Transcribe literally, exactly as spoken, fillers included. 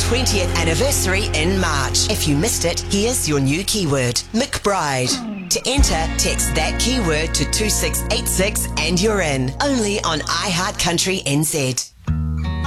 twentieth anniversary in March. If you missed it, here's your new keyword, McBride. To enter, text that keyword to two six eight six and you're in. Only on iHeart Country N Z.